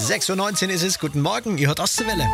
6.19 Uhr ist es. Guten Morgen, ihr hört Ostseewelle.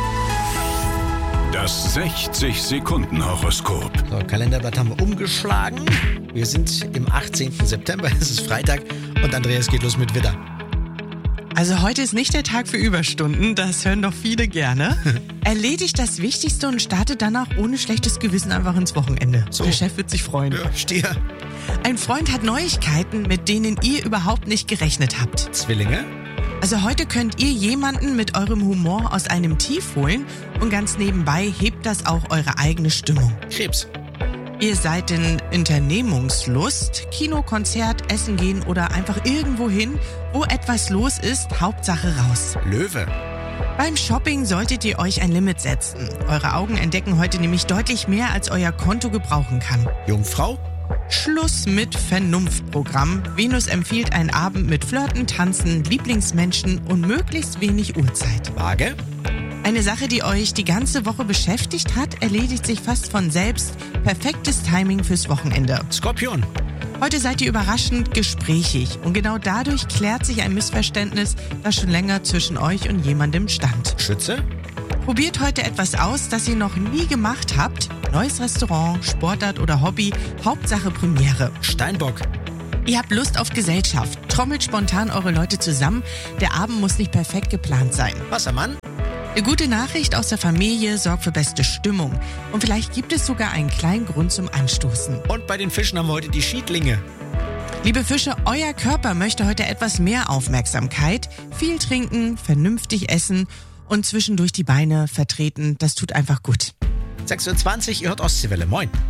Das 60-Sekunden-Horoskop. So, Kalenderblatt haben wir umgeschlagen. Wir sind im 18. September, es ist Freitag und Andreas geht los mit Widder. Also heute ist nicht der Tag für Überstunden, das hören doch viele gerne. Erledigt das Wichtigste und startet danach ohne schlechtes Gewissen einfach ins Wochenende. So. Der Chef wird sich freuen. Ja, Stier. Ein Freund hat Neuigkeiten, mit denen ihr überhaupt nicht gerechnet habt. Zwillinge. Also heute könnt ihr jemanden mit eurem Humor aus einem Tief holen und ganz nebenbei hebt das auch eure eigene Stimmung. Krebs. Ihr seid in Unternehmungslust, Kino, Konzert, Essen gehen oder einfach irgendwo hin, wo etwas los ist, Hauptsache raus. Löwe. Beim Shopping solltet ihr euch ein Limit setzen. Eure Augen entdecken heute nämlich deutlich mehr, als euer Konto gebrauchen kann. Jungfrau. Schluss mit Vernunftprogramm. Venus empfiehlt einen Abend mit Flirten, Tanzen, Lieblingsmenschen und möglichst wenig Uhrzeit. Waage. Eine Sache, die euch die ganze Woche beschäftigt hat, erledigt sich fast von selbst. Perfektes Timing fürs Wochenende. Skorpion. Heute seid ihr überraschend gesprächig und genau dadurch klärt sich ein Missverständnis, das schon länger zwischen euch und jemandem stand. Schütze. Probiert heute etwas aus, das ihr noch nie gemacht habt. Neues Restaurant, Sportart oder Hobby, Hauptsache Premiere. Steinbock. Ihr habt Lust auf Gesellschaft. Trommelt spontan eure Leute zusammen. Der Abend muss nicht perfekt geplant sein. Wassermann. Eine gute Nachricht aus der Familie sorgt für beste Stimmung. Und vielleicht gibt es sogar einen kleinen Grund zum Anstoßen. Und bei den Fischen haben wir heute die Schiedlinge. Liebe Fische, euer Körper möchte heute etwas mehr Aufmerksamkeit. Viel trinken, vernünftig essen und zwischendurch die Beine vertreten. Das tut einfach gut. 6.20 Uhr, ihr hört Ostseewelle. Moin.